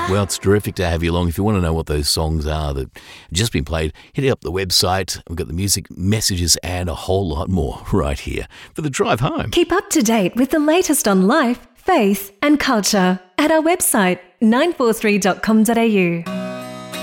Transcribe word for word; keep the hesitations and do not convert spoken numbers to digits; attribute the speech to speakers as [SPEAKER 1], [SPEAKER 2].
[SPEAKER 1] Well, it's terrific to have you along. If you want to know what those songs are that have just been played, hit up the website. We've got the music, messages, and a whole lot more right here for the drive home.
[SPEAKER 2] Keep up to date with the latest on life, faith, and culture at our website nine four three dot com dot a u.